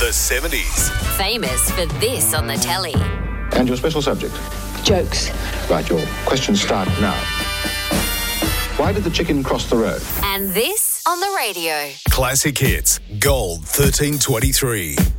The 70s. Famous for this on the telly. And your special subject? Jokes. Right, your questions start now. Why did the chicken cross the road? And this on the radio. Classic Hits, Gold 1323.